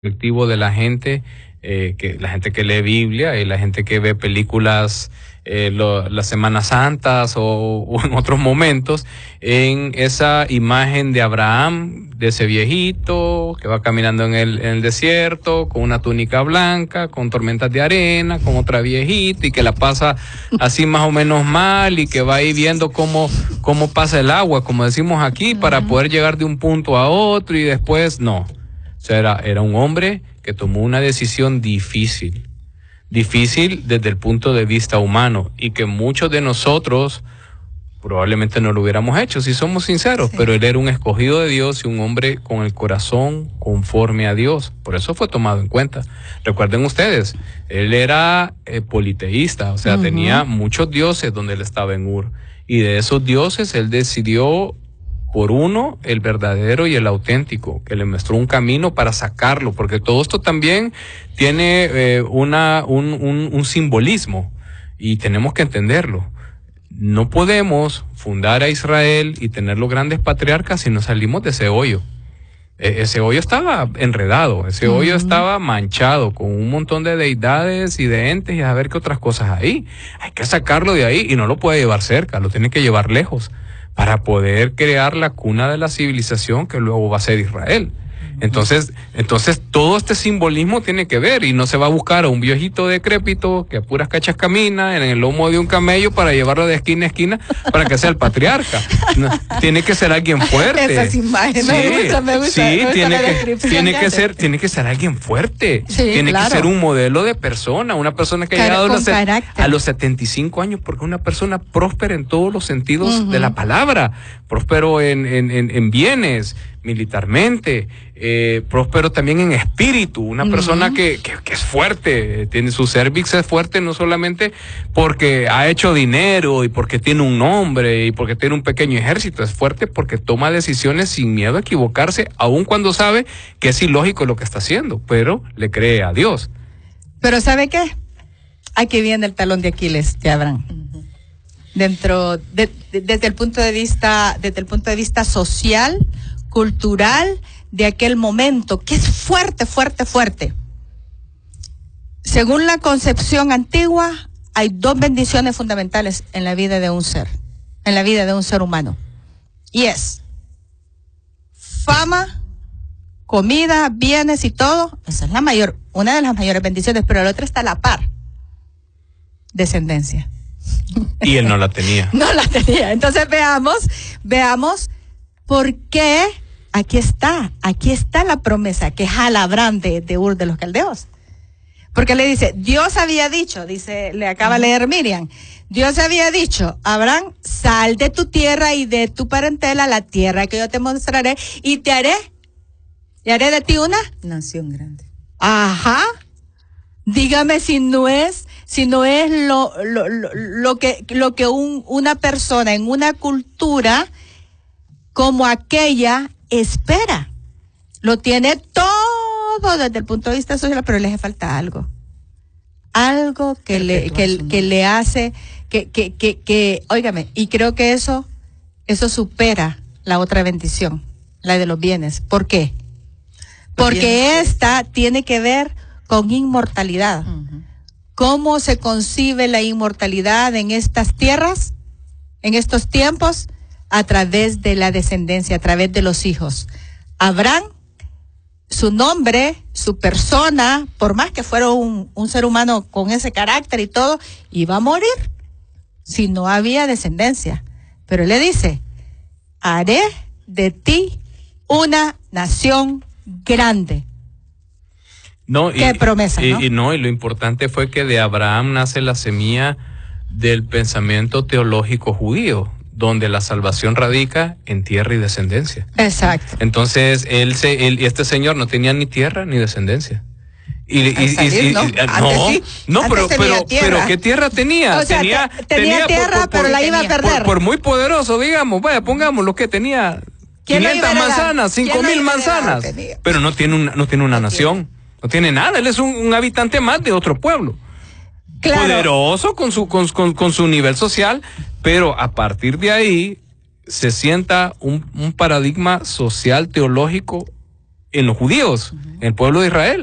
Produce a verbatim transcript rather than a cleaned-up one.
colectivo de la gente, eh, que la gente que lee Biblia y la gente que ve películas eh, lo, las Semanas Santas o, o en otros momentos, en esa imagen de Abraham, de ese viejito que va caminando en el, en el desierto con una túnica blanca, con tormentas de arena, con otra viejita y que la pasa así más o menos mal y que va ahí viendo cómo, cómo pasa el agua, como decimos aquí, para poder llegar de un punto a otro y después no. O sea, era, era un hombre que tomó una decisión difícil, difícil desde el punto de vista humano y que muchos de nosotros probablemente no lo hubiéramos hecho, si somos sinceros, sí. Pero él era un escogido de Dios y un hombre con el corazón conforme a Dios, por eso fue tomado en cuenta. Recuerden ustedes, él era eh, politeísta, o sea, uh-huh. tenía muchos dioses donde él estaba en Ur, y de esos dioses él decidió por uno, el verdadero y el auténtico, que le mostró un camino para sacarlo, porque todo esto también tiene eh, una, un, un, un simbolismo y tenemos que entenderlo. No podemos fundar a Israel y tener los grandes patriarcas si no salimos de ese hoyo. E- ese hoyo estaba enredado, ese uh-huh. hoyo estaba manchado con un montón de deidades y de entes y a ver qué otras cosas hay. Hay que sacarlo de ahí y no lo puede llevar cerca, lo tiene que llevar lejos, para poder crear la cuna de la civilización que luego va a ser Israel. Entonces, entonces todo este simbolismo tiene que ver y no se va a buscar a un viejito decrépito que a puras cachas camina en el lomo de un camello para llevarlo de esquina a esquina para que sea el patriarca. No, tiene que ser alguien fuerte. Esas imágenes, sí, me gusta, me gusta, sí, me gusta tiene la que, tiene que ser, tiene que ser alguien fuerte. Sí, tiene claro. que ser un modelo de persona, una persona que ha llegado a los, a los setenta y cinco años, porque una persona próspera en todos los sentidos uh-huh. de la palabra, próspero en, en, en, en bienes, militarmente, eh, próspero también en espíritu, una uh-huh. persona que, que, que es fuerte, tiene su cervix es fuerte no solamente porque ha hecho dinero y porque tiene un nombre y porque tiene un pequeño ejército, es fuerte porque toma decisiones sin miedo a equivocarse, aun cuando sabe que es ilógico lo que está haciendo, pero le cree a Dios. Pero ¿sabe qué? Aquí viene el talón de Aquiles de Abraham. Uh-huh. Dentro, de, de, desde el punto de vista, desde el punto de vista social, cultural de aquel momento, que es fuerte, fuerte, fuerte. Según la concepción antigua, hay dos bendiciones fundamentales en la vida de un ser, en la vida de un ser humano. Y es fama, comida, bienes y todo. Esa es la mayor, una de las mayores bendiciones, pero la otra está a la par. Descendencia. Y él no la tenía. No la tenía. Entonces veamos, veamos por qué. Aquí está, aquí está la promesa que jala Abraham de, de Ur de los Caldeos. Porque le dice, Dios había dicho, dice, le acaba de leer Miriam, Dios había dicho, Abraham, sal de tu tierra y de tu parentela, la tierra que yo te mostraré, y te haré, y haré de ti una nación grande. Ajá. Dígame si no es, si no es lo, lo, lo, lo que, lo que un, una persona en una cultura como aquella espera. Lo tiene todo desde el punto de vista social, pero le hace falta algo. Algo que le, que, que le hace, que, que, que, que, óigame, y creo que eso, eso supera la otra bendición, la de los bienes. ¿Por qué? Porque esta tiene que ver con inmortalidad. Uh-huh. ¿Cómo se concibe la inmortalidad en estas tierras, en estos tiempos? A través de la descendencia, a través de los hijos. Abraham, su nombre, su persona, por más que fuera un, un ser humano con ese carácter y todo, iba a morir si no había descendencia. Pero él le dice, haré de ti una nación grande. No, Qué y, promesa, y, ¿no? Y no, y lo importante fue que de Abraham nace la semilla del pensamiento teológico judío, donde la salvación radica en tierra y descendencia. Exacto. Entonces, él se, él, este señor no tenía ni tierra ni descendencia. Y, y, y, salir, y, no, y no, sí. no pero, pero, pero, ¿qué tierra tenía? O sea, tenía, te, tenía, tenía tierra, por, por, pero por, la iba a perder. Por, por muy poderoso, digamos, vaya, pongamos lo que tenía quinientas manzanas, cinco mil manzanas, pero no tiene una, no tiene una no nación, tiene. no tiene nada, él es un, un habitante más de otro pueblo. Claro. Poderoso con su, con, con, con su nivel social, pero a partir de ahí se sienta un, un paradigma social teológico en los judíos, uh-huh. en el pueblo de Israel.